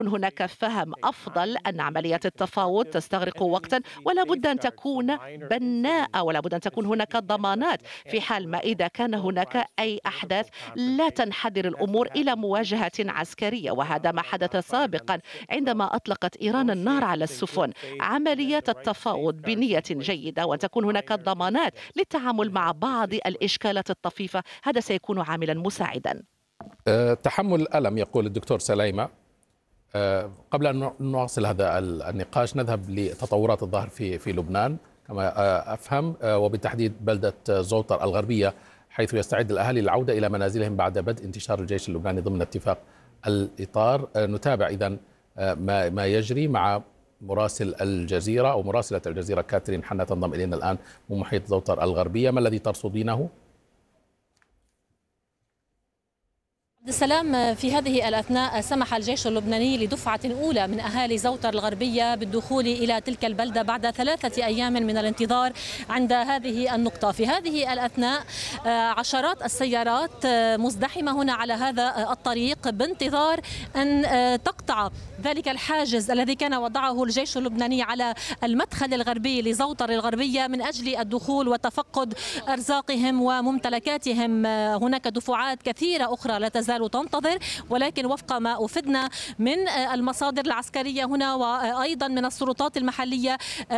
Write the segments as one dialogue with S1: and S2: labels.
S1: هناك فهم أفضل أن عملية التفاوض تستغرق وقتا، ولا بد أن تكون بناءة، ولا بد أن تكون هناك ضمانات في حال ما إذا كان هناك أي أحداث لا تنحدر الأمور إلى مواجهة عسكرية، وهذا ما حدث سابقا عندما أطلقت إيران النار على السفن. عملية التفاوض بنية جيدة وأن تكون هناك ضمانات للتعامل مع بعض الإشكالات الطفيفة، هذا سيكون عاملا مساعدا.
S2: تحمل الألم يقول الدكتور سليمة. قبل أن نواصل هذا النقاش نذهب لتطورات الظاهر في لبنان كما أفهم، وبالتحديد بلدة زوطر الغربية، حيث يستعد الأهالي للعودة إلى منازلهم بعد بدء انتشار الجيش اللبناني ضمن اتفاق الإطار. نتابع إذن ما يجري مع مراسل الجزيرة أو مراسلة الجزيرة كاترين حنا تنضم إلينا الآن من محيط زوطر الغربية. ما الذي ترصدينه؟
S3: عبد السلام، في هذه الأثناء سمح الجيش اللبناني لدفعة أولى من أهالي زوطر الغربية بالدخول إلى تلك البلدة بعد 3 أيام من الانتظار عند هذه النقطة. في هذه الأثناء عشرات السيارات مزدحمة هنا على هذا الطريق بانتظار أن تقطع ذلك الحاجز الذي كان وضعه الجيش اللبناني على المدخل الغربي لزوطر الغربية من أجل الدخول وتفقد أرزاقهم وممتلكاتهم. هناك دفعات كثيرة أخرى لا تزال تنتظر، ولكن وفق ما أفدنا من المصادر العسكرية هنا وأيضا من السلطات المحلية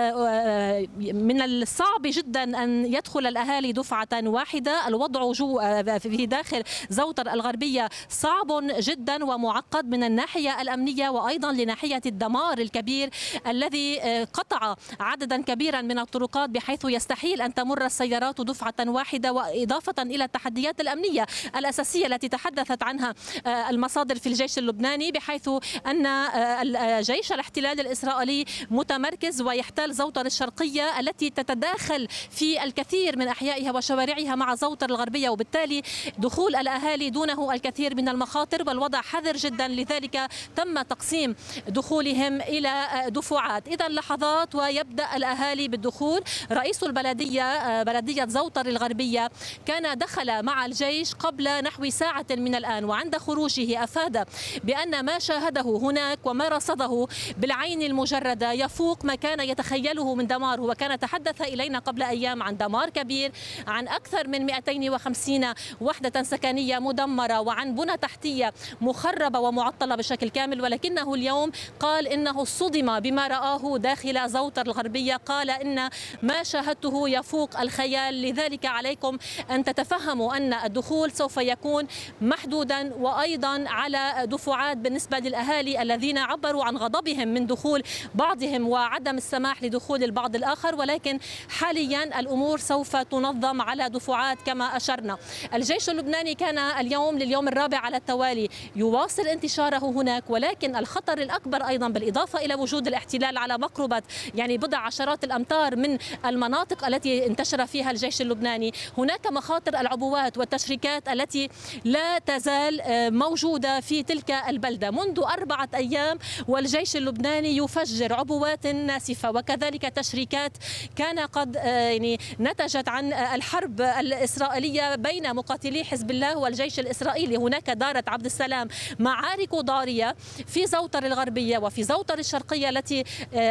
S3: من الصعب جدا أن يدخل الأهالي دفعة واحدة. الوضع في داخل زوطر الغربية صعب جدا ومعقد من الناحية الأمنية وأيضا لناحية الدمار الكبير الذي قطع عددا كبيرا من الطرقات بحيث يستحيل أن تمر السيارات دفعة واحدة، وإضافة إلى التحديات الأمنية الأساسية التي تحدثت عنها المصادر في الجيش اللبناني، بحيث أن جيش الاحتلال الإسرائيلي متمركز ويحتل زوطر الشرقية التي تتداخل في الكثير من أحيائها وشوارعها مع زوطر الغربية، وبالتالي دخول الأهالي دونه الكثير من المخاطر والوضع حذر جدا. لذلك تم تقسيم دخولهم إلى دفعات. إذا لحظات ويبدأ الأهالي بالدخول. رئيس بلدية زوطر الغربية كان دخل مع الجيش قبل نحو ساعة من الآن، وعند خروجه أفاد بأن ما شاهده هناك وما رصده بالعين المجردة يفوق ما كان يتخيله من دمار. هو كان تحدث إلينا قبل أيام عن دمار كبير، عن أكثر من 250 وحدة سكنية مدمرة وعن بنى تحتية مخربة ومعطلة بشكل كامل، ولكنه اليوم قال إنه صدم بما رآه داخل زوطر الغربية. قال إن ما شاهدته يفوق الخيال، لذلك عليكم أن تتفهموا أن الدخول سوف يكون محدودا وأيضا على دفعات بالنسبة للأهالي الذين عبروا عن غضبهم من دخول بعضهم وعدم السماح لدخول البعض الآخر، ولكن حاليا الأمور سوف تنظم على دفعات كما أشرنا. الجيش اللبناني كان اليوم لليوم الرابع على التوالي يواصل انتشاره هناك، ولكن الخطر الأكبر أيضا بالإضافة إلى وجود الاحتلال على مقربة بضع عشرات الأمتار من المناطق التي انتشر فيها الجيش اللبناني، هناك مخاطر العبوات والتشريكات التي لا تزال موجودة في تلك البلدة منذ 4 أيام، والجيش اللبناني يفجر عبوات ناسفة وكذلك تشريكات كان قد نتجت عن الحرب الإسرائيلية بين مقاتلي حزب الله والجيش الإسرائيلي. هناك دارت عبد السلام معارك ضارية في زوطر الغربية وفي زوطر الشرقية التي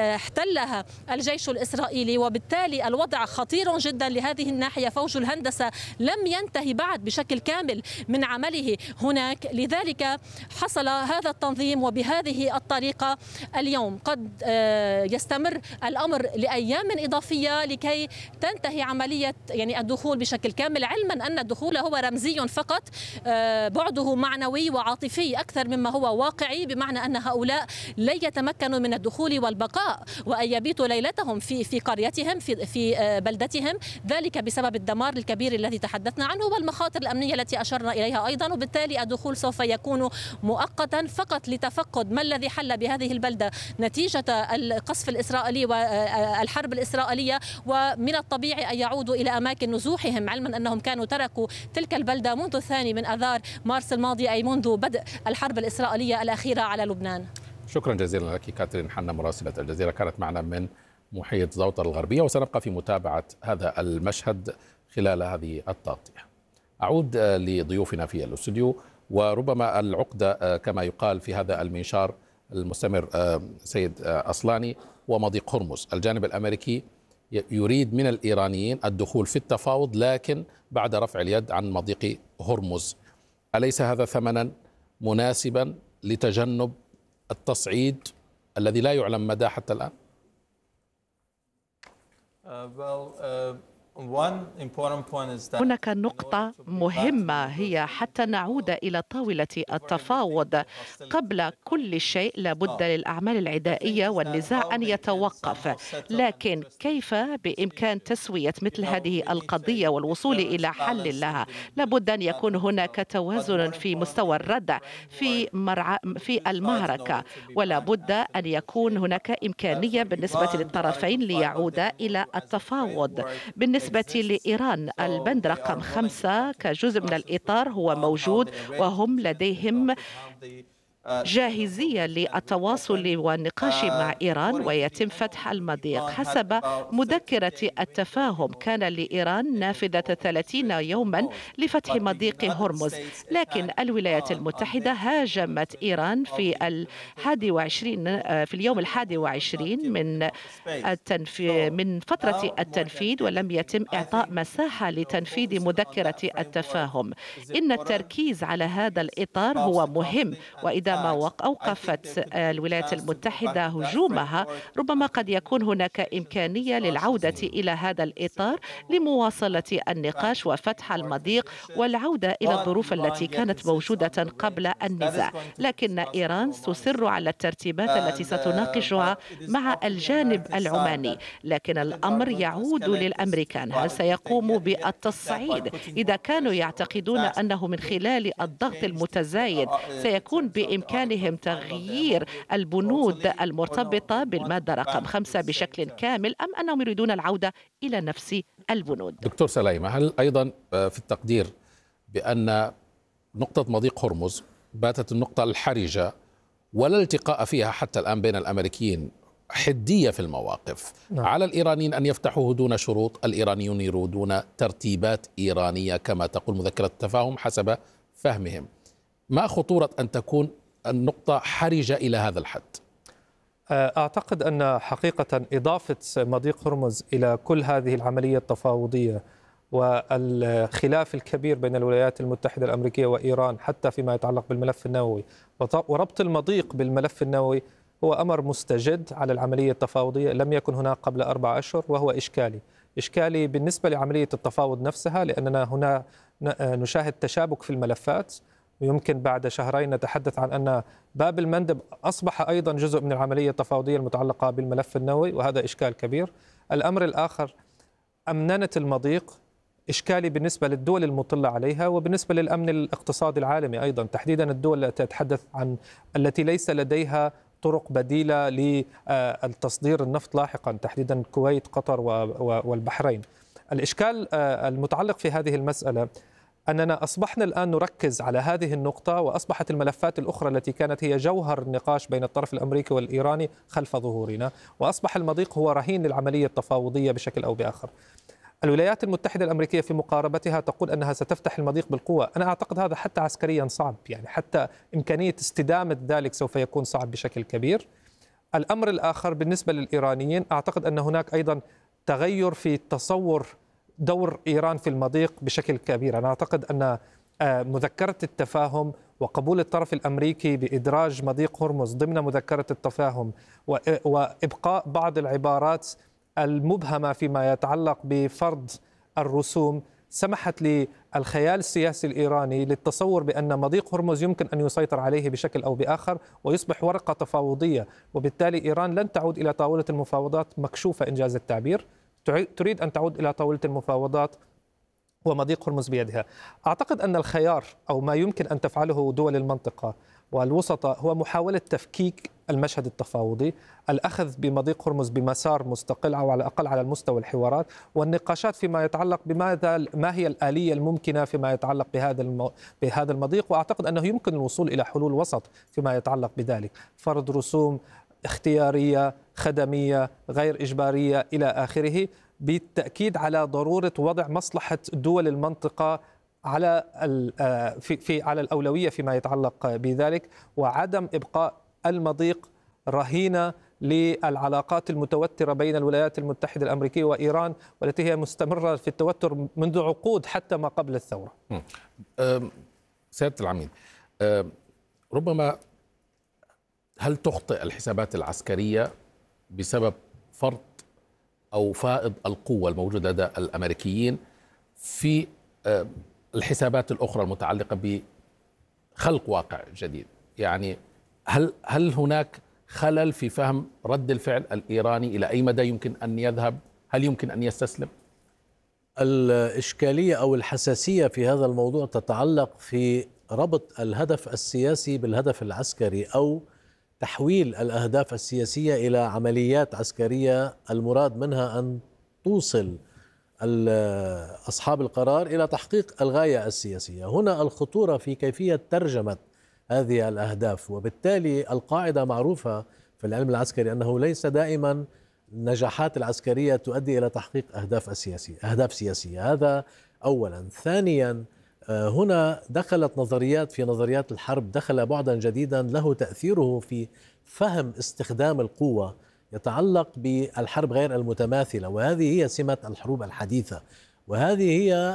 S3: احتلها الجيش الإسرائيلي، وبالتالي الوضع خطير جدا لهذه الناحية. فوج الهندسة لم ينتهي بعد بشكل كامل من عمله هناك، لذلك حصل هذا التنظيم وبهذه الطريقة. اليوم قد يستمر الأمر لأيام إضافية لكي تنتهي عملية الدخول بشكل كامل، علما أن الدخول هو رمزي فقط، بعده معنوي وعاطفي أكثر مما هو واقعي، بمعنى أن هؤلاء لن يتمكنوا من الدخول والبقاء وأن يبيتوا ليلتهم في قريتهم في بلدتهم، ذلك بسبب الدمار الكبير الذي تحدثنا عنه والمخاطر الأمنية التي أشرنا إليها أيضا. وبالتالي الدخول سوف يكون مؤقتا فقط لتفقد ما الذي حل بهذه البلدة نتيجة القصف الإسرائيلي والحرب الإسرائيلية، ومن الطبيعي أن يعودوا إلى أماكن نزوحهم، علما أنهم كانوا تركوا تلك البلدة منذ 2 من آذار مارس الماضي، أي منذ بدء الحرب الإسرائيلية الأخيرة على لبنان.
S2: شكرا جزيلا لك كاترين حنا مراسلة الجزيرة، كانت معنا من محيط زوطر الغربية، وسنبقى في متابعة هذا المشهد خلال هذه التغطية. أعود لضيوفنا في الاستوديو، وربما العقدة كما يقال في هذا المنشار المستمر سيد أصلاني ومضيق هرمز. الجانب الأمريكي يريد من الإيرانيين الدخول في التفاوض لكن بعد رفع اليد عن مضيق هرمز. أليس هذا ثمنا مناسبا لتجنب التصعيد الذي لا يعلم مدى حتى الآن؟
S1: هناك نقطة مهمة هي حتى نعود إلى طاولة التفاوض قبل كل شيء لابد للأعمال العدائية والنزاع أن يتوقف، لكن كيف بإمكان تسوية مثل هذه القضية والوصول إلى حل لها؟ لابد أن يكون هناك توازن في مستوى الردع في المعركة، ولا بد أن يكون هناك إمكانية بالنسبة للطرفين ليعودا إلى التفاوض. بالنسبة لإيران البند رقم 5 كجزء من الإطار هو موجود، وهم لديهم جاهزية للتواصل والنقاش مع إيران ويتم فتح المضيق. حسب مذكرة التفاهم كان لإيران نافذة 30 يوما لفتح مضيق هرمز، لكن الولايات المتحدة هاجمت إيران في اليوم 21 من فترة التنفيذ، ولم يتم إعطاء مساحة لتنفيذ مذكرة التفاهم. إن التركيز على هذا الإطار هو مهم، وإذا ما أوقفت الولايات المتحدة هجومها ربما قد يكون هناك إمكانية للعودة إلى هذا الإطار لمواصلة النقاش وفتح المضيق والعودة إلى الظروف التي كانت موجودة قبل النزاع. لكن إيران تصر على الترتيبات التي ستناقشها مع الجانب العماني، لكن الأمر يعود للأمريكان. هل سيقوموا بالتصعيد؟ إذا كانوا يعتقدون أنه من خلال الضغط المتزايد سيكون بإمكانهم تغيير البنود المرتبطة بالمادة رقم 5 بشكل كامل، أم أنهم يريدون العودة إلى نفس البنود؟
S2: دكتور سليمة، هل أيضا في التقدير بأن نقطة مضيق هرمز باتت النقطة الحرجة ولا التقاء فيها حتى الآن بين الأمريكيين، حدية في المواقف؟ نعم. على الإيرانيين أن يفتحوه دون شروط، الإيرانيون يريدون ترتيبات إيرانية كما تقول مذكرة التفاهم حسب فهمهم. ما خطورة أن تكون النقطة حرجة إلى هذا الحد؟
S4: أعتقد أن حقيقة إضافة مضيق هرمز إلى كل هذه العملية التفاوضية والخلاف الكبير بين الولايات المتحدة الأمريكية وإيران حتى فيما يتعلق بالملف النووي وربط المضيق بالملف النووي هو أمر مستجد على العملية التفاوضية، لم يكن هناك قبل 4 أشهر، وهو إشكالي بالنسبة لعملية التفاوض نفسها، لأننا هنا نشاهد تشابك في الملفات، ويمكن بعد شهرين نتحدث عن أن باب المندب أصبح أيضا جزء من العملية التفاوضية المتعلقة بالملف النووي، وهذا إشكال كبير. الأمر الآخر أمننة المضيق، إشكالي بالنسبة للدول المطلة عليها وبالنسبة للأمن الاقتصادي العالمي أيضا، تحديدا الدول التي تتحدث عن التي ليس لديها طرق بديلة للتصدير النفط لاحقا، تحديدا الكويت، قطر والبحرين. الإشكال المتعلق في هذه المسألة أننا أصبحنا الآن نركز على هذه النقطة، وأصبحت الملفات الأخرى التي كانت هي جوهر النقاش بين الطرف الأمريكي والإيراني خلف ظهورنا، وأصبح المضيق هو رهين للعملية التفاوضية بشكل أو بآخر. الولايات المتحدة الأمريكية في مقاربتها تقول أنها ستفتح المضيق بالقوة. أنا أعتقد هذا حتى عسكريا صعب، يعني حتى إمكانية استدامة ذلك سوف يكون صعب بشكل كبير. الأمر الآخر بالنسبة للإيرانيين، أعتقد أن هناك أيضا تغير في تصور دور إيران في المضيق بشكل كبير. أنا أعتقد أن مذكرة التفاهم وقبول الطرف الأمريكي بإدراج مضيق هرمز ضمن مذكرة التفاهم وإبقاء بعض العبارات المبهمة فيما يتعلق بفرض الرسوم سمحت للخيال السياسي الإيراني للتصور بأن مضيق هرمز يمكن أن يسيطر عليه بشكل أو بآخر ويصبح ورقة تفاوضية، وبالتالي إيران لن تعود إلى طاولة المفاوضات مكشوفة إنجاز التعبير، تريد أن تعود إلى طاولة المفاوضات ومضيق هرمز بيدها. أعتقد أن الخيار أو ما يمكن أن تفعله دول المنطقة والوسطاء هو محاولة تفكيك المشهد التفاوضي، الأخذ بمضيق هرمز بمسار مستقل أو على الأقل على المستوى الحوارات والنقاشات فيما يتعلق ما هي الآلية الممكنة فيما يتعلق بهذا المضيق. وأعتقد أنه يمكن الوصول إلى حلول وسط فيما يتعلق بذلك، فرض رسوم اختيارية، خدمية، غير إجبارية إلى آخره، بالتأكيد على ضرورة وضع مصلحة دول المنطقة على الأولوية فيما يتعلق بذلك، وعدم إبقاء المضيق رهينة للعلاقات المتوترة بين الولايات المتحدة الأمريكية وإيران، والتي هي مستمرة في التوتر منذ عقود حتى ما قبل الثورة.
S2: سيادة العميد، ربما هل تخطئ الحسابات العسكرية بسبب فرط أو فائض القوة الموجودة لدى الأمريكيين في الحسابات الأخرى المتعلقة بخلق واقع جديد؟ يعني هل هناك خلل في فهم رد الفعل الإيراني؟ إلى أي مدى يمكن أن يذهب؟ هل يمكن أن يستسلم؟
S5: الإشكالية أو الحساسية في هذا الموضوع تتعلق في ربط الهدف السياسي بالهدف العسكري، أو تحويل الأهداف السياسية إلى عمليات عسكرية المراد منها أن توصل أصحاب القرار إلى تحقيق الغاية السياسية. هنا الخطورة في كيفية ترجمة هذه الأهداف، وبالتالي القاعدة معروفة في العلم العسكري أنه ليس دائما النجاحات العسكرية تؤدي إلى تحقيق أهداف سياسية. هذا أولا. ثانيا، هنا دخلت في نظريات الحرب دخل بعدا جديدا له تأثيره في فهم استخدام القوة، يتعلق بالحرب غير المتماثلة، وهذه هي سمة الحروب الحديثة، وهذه هي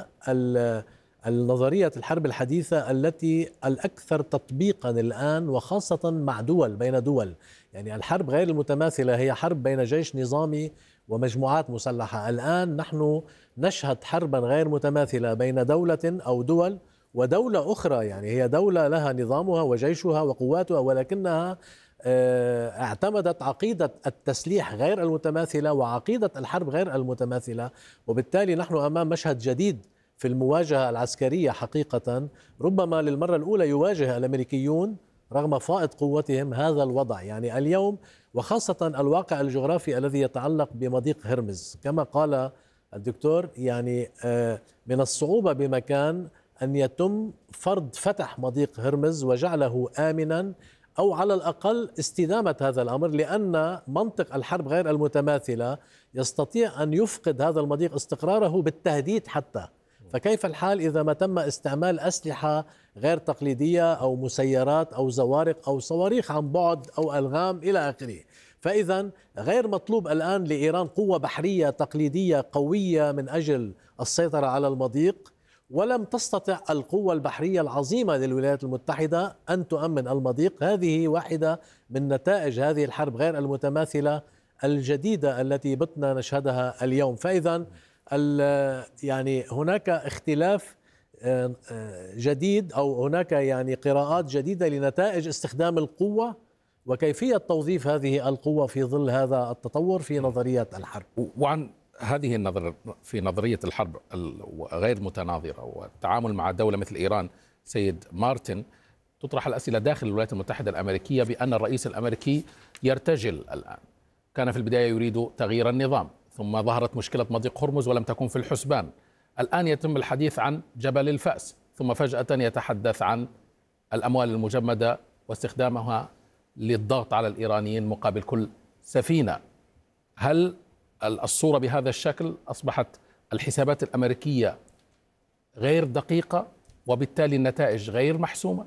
S5: النظرية الحرب الحديثة التي الأكثر تطبيقا الآن، وخاصة مع دول، بين دول. يعني الحرب غير المتماثلة هي حرب بين جيش نظامي ومجموعات مسلحة. الآن نحن نشهد حربا غير متماثلة بين دولة أو دول ودولة أخرى، يعني هي دولة لها نظامها وجيشها وقواتها، ولكنها اعتمدت عقيدة التسليح غير المتماثلة وعقيدة الحرب غير المتماثلة. وبالتالي نحن أمام مشهد جديد في المواجهة العسكرية حقيقة. ربما للمرة الأولى يواجه الأمريكيون رغم فائض قوتهم هذا الوضع. يعني اليوم، وخاصة الواقع الجغرافي الذي يتعلق بمضيق هرمز، كما قال الدكتور، يعني من الصعوبة بمكان أن يتم فرض فتح مضيق هرمز وجعله آمنا، أو على الأقل استدامة هذا الأمر، لأن منطق الحرب غير المتماثلة يستطيع أن يفقد هذا المضيق استقراره بالتهديد حتى. فكيف الحال إذا ما تم استعمال أسلحة غير تقليدية أو مسيرات أو زوارق أو صواريخ عن بعد أو ألغام إلى آخره؟ فإذا غير مطلوب الآن لإيران قوة بحرية تقليدية قوية من أجل السيطرة على المضيق، ولم تستطع القوة البحرية العظيمة للولايات المتحدة أن تؤمن المضيق. هذه واحدة من نتائج هذه الحرب غير المتماثلة الجديدة التي بتنا نشهدها اليوم. فإذا يعني هناك اختلاف جديد، أو هناك يعني قراءات جديدة لنتائج استخدام القوة وكيفية توظيف هذه القوة في ظل هذا التطور في نظرية الحرب.
S2: وعن هذه النظر في نظرية الحرب غير متناظرة والتعامل مع دولة مثل إيران، سيد مارتن، تطرح الأسئلة داخل الولايات المتحدة الأمريكية بأن الرئيس الأمريكي يرتجل الآن. كان في البداية يريد تغيير النظام، ثم ظهرت مشكلة مضيق هرمز ولم تكن في الحسبان. الآن يتم الحديث عن جبل الفأس، ثم فجأة يتحدث عن الأموال المجمدة واستخدامها للضغط على الإيرانيين مقابل كل سفينة. هل الصورة بهذا الشكل أصبحت الحسابات الأمريكية غير دقيقة وبالتالي النتائج غير محسومة؟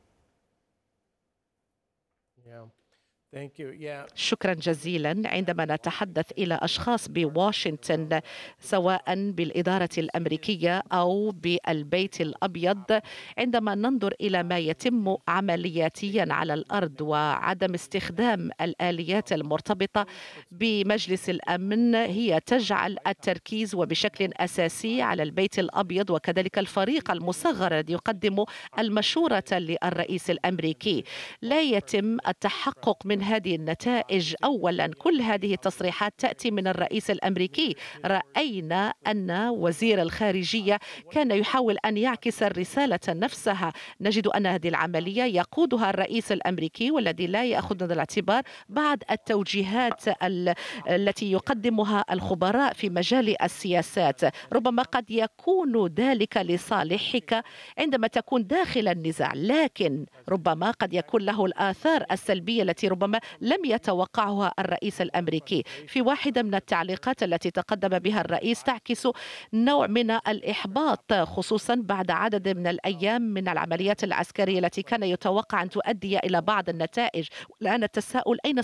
S1: شكرا جزيلا. عندما نتحدث إلى أشخاص بواشنطن، سواء بالإدارة الأمريكية أو بالبيت الأبيض، عندما ننظر إلى ما يتم عملياتيا على الأرض وعدم استخدام الآليات المرتبطة بمجلس الأمن، هي تجعل التركيز وبشكل أساسي على البيت الأبيض وكذلك الفريق المصغر الذي يقدم المشورة للرئيس الأمريكي. لا يتم التحقق من هذه النتائج. أولا، كل هذه التصريحات تأتي من الرئيس الأمريكي. رأينا أن وزير الخارجية كان يحاول أن يعكس الرسالة نفسها. نجد أن هذه العملية يقودها الرئيس الأمريكي، والذي لا يأخذ الاعتبار بعض التوجيهات التي يقدمها الخبراء في مجال السياسات. ربما قد يكون ذلك لصالحك عندما تكون داخل النزاع، لكن ربما قد يكون له الآثار السلبية التي ربما لم يتوقعها الرئيس الأمريكي. في واحدة من التعليقات التي تقدم بها الرئيس تعكس نوع من الإحباط، خصوصا بعد عدد من الأيام من العمليات العسكرية التي كان يتوقع أن تؤدي إلى بعض النتائج. الآن التساؤل: أين